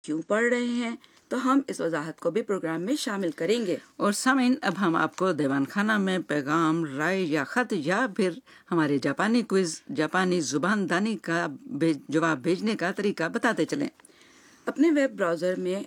کیوں پڑھ رہے ہیں، تو ہم اس وضاحت کو بھی پروگرام میں شامل کریں گے۔ اور سامعین، اب ہم آپ کو دیوان خانہ میں پیغام، رائے یا خط یا پھر ہمارے جاپانی کوئز، جاپانی زبان دانی کا جواب بھیجنے کا طریقہ بتاتے چلیں۔ اپنے ویب براؤزر میں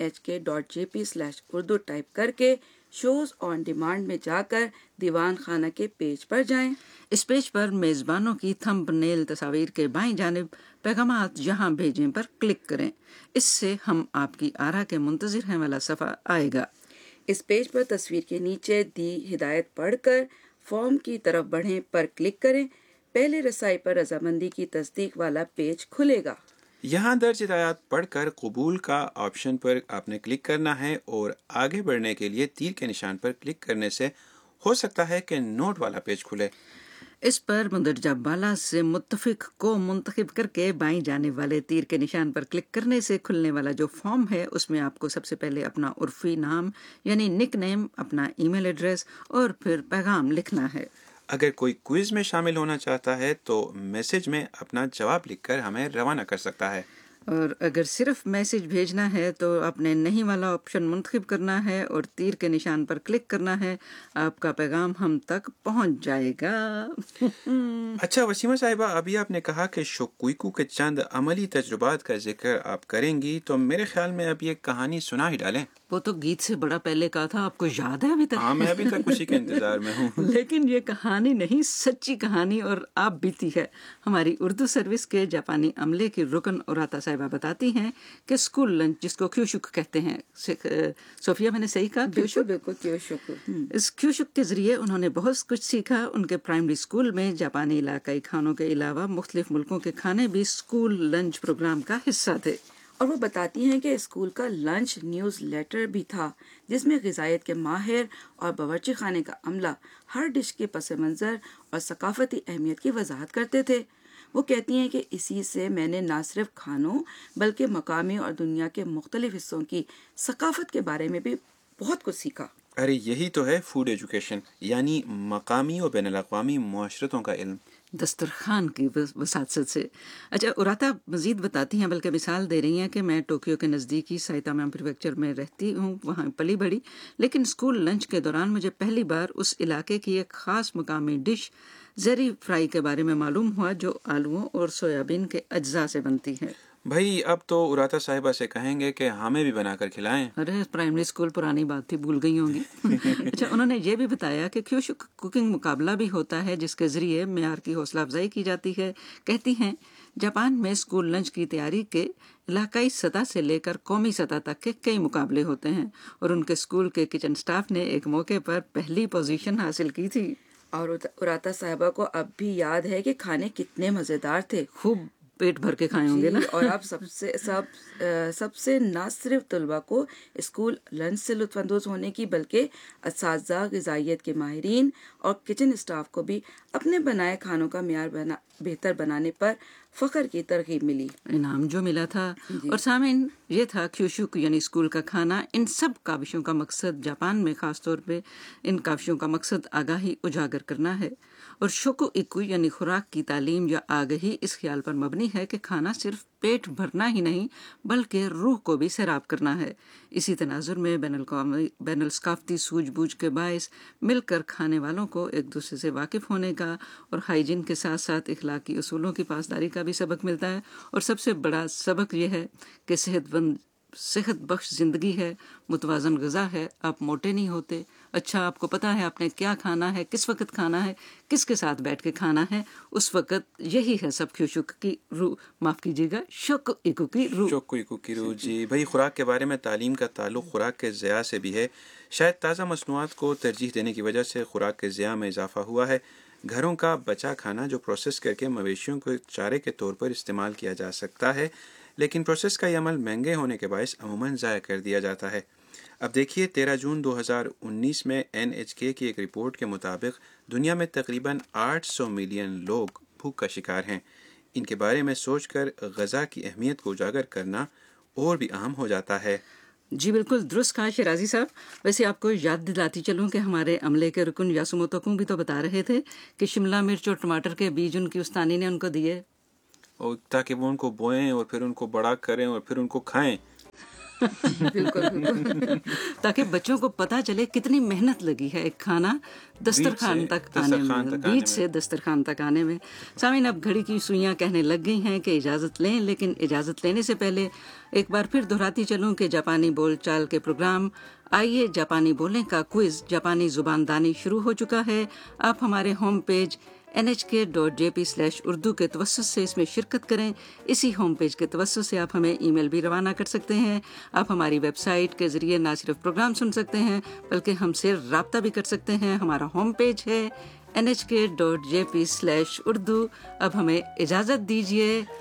nhk.jp/urdu ٹائپ کر کے شوز آن ڈیمانڈ میں جا کر دیوان خانہ کے پیج پر جائیں۔ اس پیج پر میزبانوں کی تھمب نیل تصاویر کے بائیں جانب پیغامات یہاں بھیجیں پر کلک کریں۔ اس سے ہم آپ کی آراء کے منتظر ہیں والا صفحہ آئے گا۔ اس پیج پر تصویر کے نیچے دی ہدایت پڑھ کر فارم کی طرف بڑھیں پر کلک کریں۔ پہلے رسائی پر رضامندی کی تصدیق والا پیج کھلے گا۔ یہاں درج ہدایات پڑھ کر قبول کا آپشن پر آپ نے کلک کرنا ہے اور آگے بڑھنے کے لیے تیر کے نشان پر کلک کرنے سے ہو سکتا ہے کہ نوٹ والا پیج کھلے۔ اس پر مندرجہ بالا سے متفق کو منتخب کر کے بائیں جانب والے تیر کے نشان پر کلک کرنے سے کھلنے والا جو فارم ہے، اس میں آپ کو سب سے پہلے اپنا عرفی نام یعنی نک نیم، اپنا ای میل ایڈریس اور پھر پیغام لکھنا ہے۔ اگر کوئی کوئز میں شامل ہونا چاہتا ہے تو میسج میں اپنا جواب لکھ کر ہمیں روانہ کر سکتا ہے۔ اور اگر صرف میسج بھیجنا ہے تو اپنے نہیں والا آپشن منتخب کرنا ہے اور تیر کے نشان پر کلک کرنا ہے۔ آپ کا پیغام ہم تک پہنچ جائے گا۔ اچھا وسیمہ صاحبہ، ابھی آپ نے کہا کہ شوکوئیکو کے چند عملی تجربات کا ذکر آپ کریں گی، تو میرے خیال میں اب یہ کہانی سنا ہی ڈالیں۔ وہ تو گیت سے بڑا پہلے کہا تھا، آپ کو یاد ہے ابھی تک؟ ہاں، میں ابھی تک اسی کے انتظار میں ہوں۔ لیکن یہ کہانی نہیں، سچی کہانی اور آپ بیتی ہے۔ ہماری اردو سروس کے جاپانی عملے کی رکن اوراتا صاحبہ بتاتی ہیں کہ اسکول لنچ، جس کو کیوشک کہتے ہیں، صوفیہ میں نے صحیح کہا؟ بالکل کیوشک۔ اس کیوشک کے ذریعے انہوں نے بہت کچھ سیکھا۔ ان کے پرائمری اسکول میں جاپانی علاقائی کھانوں کے علاوہ مختلف ملکوں کے کھانے بھی اسکول لنچ پروگرام کا حصہ تھے۔ اور وہ بتاتی ہیں کہ اسکول کا لنچ نیوز لیٹر بھی تھا، جس میں غذائیت کے ماہر اور باورچی خانے کا عملہ ہر ڈش کے پس منظر اور ثقافتی اہمیت کی وضاحت کرتے تھے۔ وہ کہتی ہیں کہ اسی سے میں نے نہ صرف کھانوں بلکہ مقامی اور دنیا کے مختلف حصوں کی ثقافت کے بارے میں بھی بہت کچھ سیکھا۔ ارے یہی تو ہے فوڈ ایجوکیشن، یعنی مقامی اور بین الاقوامی معاشرتوں کا علم، دسترخوان کی وساطت سے۔ اچھا، اوراتا مزید بتاتی ہیں، بلکہ مثال دے رہی ہیں کہ میں ٹوکیو کے نزدیکی سائتاما پریفیکچر میں رہتی ہوں، وہاں پلی بڑھی، لیکن اسکول لنچ کے دوران مجھے پہلی بار اس علاقے کی ایک خاص مقامی ڈش زیری فرائی کے بارے میں معلوم ہوا، جو آلوؤں اور سویابین کے اجزاء سے بنتی ہے۔ بھائی اب تو اوراتا صاحبہ سے کہیں گے کہ ہمیں بھی بنا کر کھلائیں۔ ارے پرائمری اسکول پرانی بات تھی، بھول گئی ہوں گی۔ اچھا، انہوں نے یہ بھی بتایا کہ کیوشک کوکنگ مقابلہ بھی ہوتا ہے، جس کے ذریعے معیار کی حوصلہ افزائی کی جاتی ہے۔ کہتی ہیں، جاپان میں اسکول لنچ کی تیاری کے علاقائی سطح سے لے کر قومی سطح تک کے کئی مقابلے ہوتے ہیں، اور ان کے اسکول کے کچن سٹاف نے ایک موقع پر پہلی پوزیشن حاصل کی تھی۔ اور اوراتا صاحبہ کو اب بھی یاد ہے کہ کھانے کتنے مزیدار تھے، خوب پیٹ بھر کے کھائے ہوں گے نا۔ اور آپ سب سے نہ صرف طلباء کو اسکول لنچ سے لطف اندوز ہونے کی، بلکہ اساتذہ، غذائیت کے ماہرین اور کچن اسٹاف کو بھی اپنے بنائے کھانوں کا معیار بہتر بنانے پر فخر کی ترغیب ملی، انعام جو ملا تھا۔ اور سامعین، یہ تھا کیوشک یعنی اسکول کا کھانا۔ ان سب کاوشوں کا مقصد، جاپان میں خاص طور پہ ان کاوشوں کا مقصد آگاہی اجاگر کرنا ہے، اور شوکو ایکو یعنی خوراک کی تعلیم یا آگہی اس خیال پر مبنی ہے کہ کھانا صرف پیٹ بھرنا ہی نہیں بلکہ روح کو بھی سیراب کرنا ہے۔ اسی تناظر میں بین الثقافتی سوجھ بوجھ کے باعث مل کر کھانے والوں کو ایک دوسرے سے واقف ہونے کا اور ہائیجین کے ساتھ ساتھ اخلاقی اصولوں کی پاسداری کا بھی سبق ملتا ہے۔ اور سب سے بڑا سبق یہ ہے کہ صحت بخش زندگی ہے، متوازن غذا ہے، آپ موٹے نہیں ہوتے۔ اچھا، آپ کو پتا ہے آپ نے کیا کھانا ہے، کس وقت کھانا ہے، کس کے ساتھ بیٹھ کے کھانا ہے، اس وقت یہی ہے سب کیوشک کی روح، معاف کیجیے گا، شوکو ایکو کی روح۔ شوکو ایکو کی روح، جی بھائی۔ خوراک کے بارے میں تعلیم کا تعلق خوراک کے ضیاع سے بھی ہے۔ شاید تازہ مصنوعات کو ترجیح دینے کی وجہ سے خوراک کے ضیاع میں اضافہ ہوا ہے۔ گھروں کا بچا کھانا جو پروسیس کر کے مویشیوں کو چارے کے طور پر استعمال کیا جا سکتا ہے، لیکن پروسیس کا یہ عمل مہنگے ہونے کے باعث عموماً ضائع کر دیا جاتا ہے۔ اب دیکھیے، 13 جون 2019 میں NHK کی ایک رپورٹ کے مطابق دنیا میں تقریباً 800 ملین لوگ بھوک کا شکار ہیں۔ ان کے بارے میں سوچ کر غذا کی اہمیت کو اجاگر کرنا اور بھی اہم ہو جاتا ہے۔ جی بالکل درست کہا شیرازی صاحب۔ ویسے آپ کو یاد دلاتی چلوں کہ ہمارے عملے کے رکن یاسوموتو کو بھی تو بتا رہے تھے کہ شملہ مرچ اور ٹماٹر کے بیج ان کی استانی نے ان کو دیے، اور تاکہ وہ ان کو بوئیں اور پھر ان کو بڑا کریں اور پھر ان کو کھائیں۔ بالکل تاکہ بچوں کو پتہ چلے کتنی محنت لگی ہے ایک کھانا دسترخوان تک آنے میں، بیج سے دسترخوان تک آنے میں۔ سامعین، اب گھڑی کی سوئیاں کہنے لگ گئی ہیں کہ اجازت لیں، لیکن اجازت لینے سے پہلے ایک بار پھر دہراتی چلوں کہ جاپانی بول چال کے پروگرام آئیے جاپانی بولیں کا کوئز جاپانی زبان دانی شروع ہو چکا ہے۔ آپ ہمارے ہوم پیج nhk.jp/urdu کے توسط سے اس میں شرکت کریں۔ اسی ہوم پیج کے توسط سے آپ ہمیں ای میل بھی روانہ کر سکتے ہیں۔ آپ ہماری ویب سائٹ کے ذریعے نہ صرف پروگرام سن سکتے ہیں بلکہ ہم سے رابطہ بھی کر سکتے ہیں۔ ہمارا ہوم پیج ہے nhk.jp/urdu۔ اب ہمیں اجازت دیجیے،